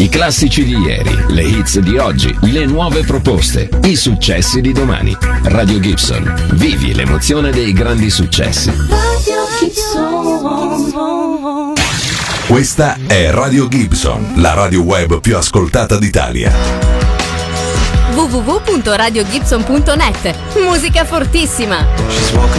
I classici di ieri, le hits di oggi, le nuove proposte, i successi di domani. Radio Gibson, vivi l'emozione dei grandi successi. Radio Gibson. Questa è Radio Gibson, la radio web più ascoltata d'Italia. www.radiogibson.net. Musica fortissima.